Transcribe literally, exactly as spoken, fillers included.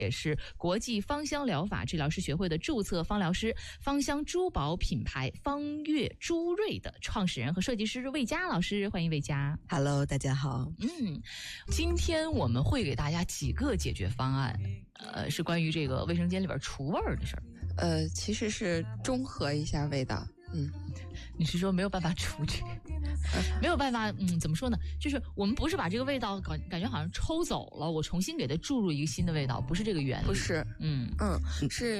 也是国际芳香疗法治疗师学会的注册芳疗师，芳香珠宝品牌芳悦珠瑞的创始人和设计师魏佳老师，欢迎魏佳。 Hello， 大家好。 嗯，今天我们会给大家几个解决方案，呃，是关于这个卫生间里边除味儿的事儿。 呃，其实是中和一下味道。嗯， 你是说没有办法除去？没有办法，嗯，怎么说呢？就是我们不是把这个味道感感觉好像抽走了，我重新给它注入一个新的味道，不是这个原理。 不是， 嗯嗯，是